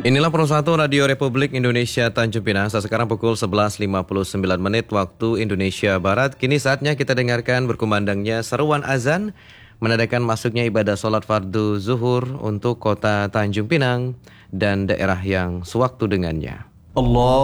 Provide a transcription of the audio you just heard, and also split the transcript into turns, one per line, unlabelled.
Inilah Pro1 Radio Republik Indonesia Tanjung Pinang. Sekarang pukul 11.59 menit waktu Indonesia Barat. Kini saatnya kita dengarkan berkumandangnya seruan azan menandakan masuknya ibadah sholat fardu zuhur untuk kota Tanjung Pinang dan daerah yang sewaktu dengannya.
Allah